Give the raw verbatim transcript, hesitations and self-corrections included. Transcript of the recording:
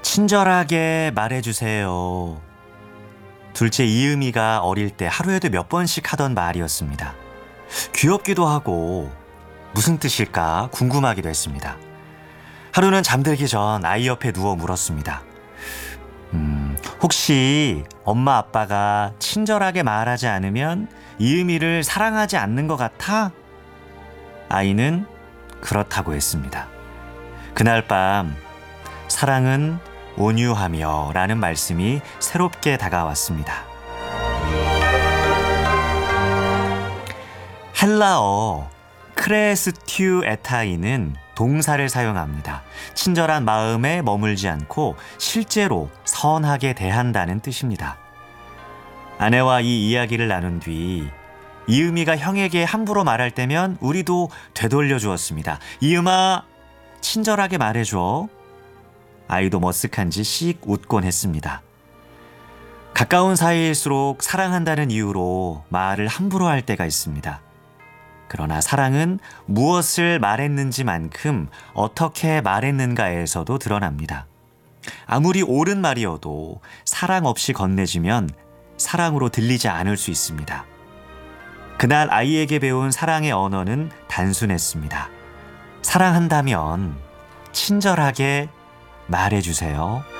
친절하게 말해주세요. 둘째 이음이가 어릴 때 하루에도 몇 번씩 하던 말이었습니다. 귀엽기도 하고 무슨 뜻일까 궁금하기도 했습니다. 하루는 잠들기 전 아이 옆에 누워 물었습니다. 음, 혹시 엄마 아빠가 친절하게 말하지 않으면 이음이를 사랑하지 않는 것 같아? 아이는 그렇다고 했습니다. 그날 밤 사랑은 온유하며 라는 말씀이 새롭게 다가왔습니다. 헬라어 크레스튜 에타이는 동사를 사용합니다. 친절한 마음에 머물지 않고 실제로 선하게 대한다는 뜻입니다. 아내와 이 이야기를 나눈 뒤 이음이가 형에게 함부로 말할 때면 우리도 되돌려 주었습니다. 이음아, 친절하게 말해줘. 아이도 머쓱한지 씩 웃곤 했습니다. 가까운 사이일수록 사랑한다는 이유로 말을 함부로 할 때가 있습니다. 그러나 사랑은 무엇을 말했는지만큼 어떻게 말했는가에서도 드러납니다. 아무리 옳은 말이어도 사랑 없이 건네지면 사랑으로 들리지 않을 수 있습니다. 그날 아이에게 배운 사랑의 언어는 단순했습니다. 사랑한다면 친절하게 말해주세요.